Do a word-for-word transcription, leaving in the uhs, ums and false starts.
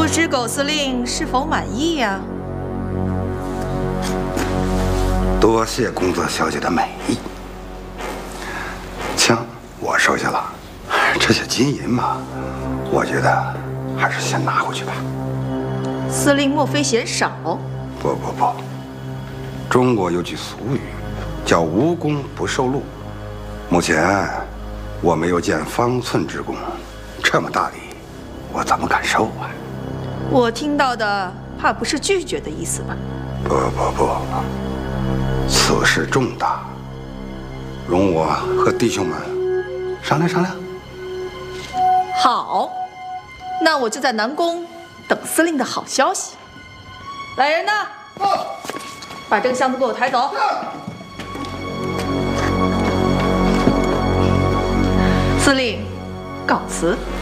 不知苟司令是否满意呀？ 多谢宫泽小姐的美意。枪我收下了，这些金银嘛，我觉得还是先拿回去吧。 司令莫非嫌少？ 不不不，中国有句俗语，叫无功不受禄。目前我没有见方寸之功，这么大礼，我怎么敢收啊？ 我听到的怕不是拒绝的意思吧？ 不不不，此事重大，容我和弟兄们商量商量。 好，那我就在南宫等司令的好消息。来人呐，把这个箱子给我抬走。司令，告辞。